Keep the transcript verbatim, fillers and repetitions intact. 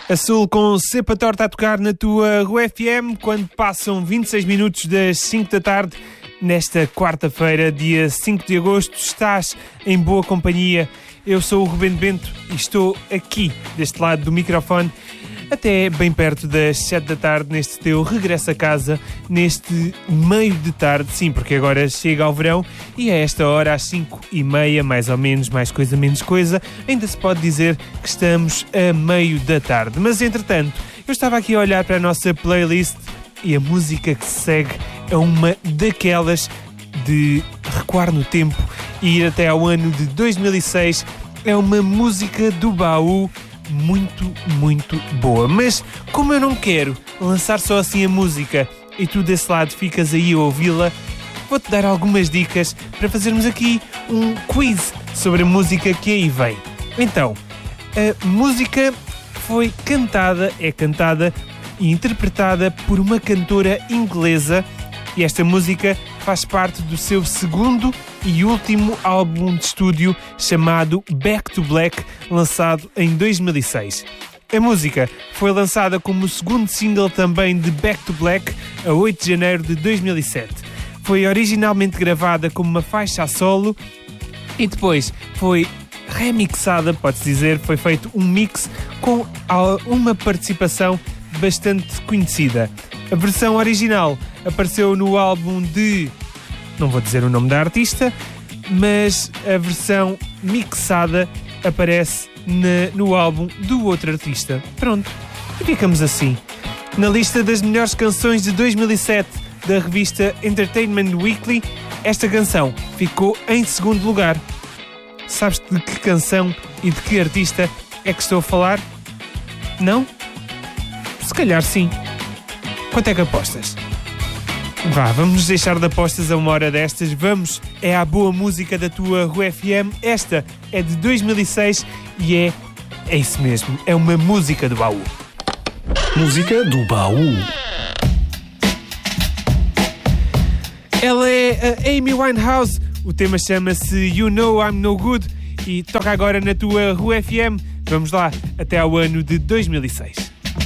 A Sul com Cepa Torta a tocar na tua Rua F M quando passam vinte e seis minutos das cinco da tarde. Nesta quarta-feira, dia cinco de agosto, estás em boa companhia. Eu sou o Rubén Bento e estou aqui, deste lado do microfone, até bem perto das sete da tarde, neste teu regresso a casa, neste meio de tarde. Sim, porque agora chega ao verão e a esta hora, às cinco e meia, mais ou menos, mais coisa, menos coisa, ainda se pode dizer que estamos a meio da tarde. Mas, entretanto, eu estava aqui a olhar para a nossa playlist e a música que se segue é uma daquelas de recuar no tempo e ir até ao ano de dois mil e seis. É uma música do baú muito, muito boa. Mas como eu não quero lançar só assim a música e tu desse lado ficas aí a ouvi-la, vou-te dar algumas dicas para fazermos aqui um quiz sobre a música que aí vem. Então, a música foi cantada, é cantada e interpretada por uma cantora inglesa e esta música faz parte do seu segundo e último álbum de estúdio chamado Back to Black, lançado em dois mil e seis. A música foi lançada como o segundo single também de Back to Black a oito de janeiro de dois mil e sete. Foi originalmente gravada como uma faixa a solo e depois foi remixada, pode-se dizer, foi feito um mix com uma participação bastante conhecida. A versão original apareceu no álbum de... não vou dizer o nome da artista, mas a versão mixada aparece na, no álbum do outro artista. Pronto, e ficamos assim. Na lista das melhores canções de dois mil e sete da revista Entertainment Weekly, esta canção ficou em segundo lugar. Sabes de que canção e de que artista é que estou a falar? Não? Se calhar sim. Quanto é que apostas? Vá, vamos deixar de apostas a uma hora destas. Vamos, é a boa música da tua Rua F M. Esta é de dois mil e seis e é, é isso mesmo, é uma música do baú. Música do baú. Ela é a Amy Winehouse. O tema chama-se You Know I'm No Good e toca agora na tua Rua F M. Vamos lá, até ao ano de dois mil e seis.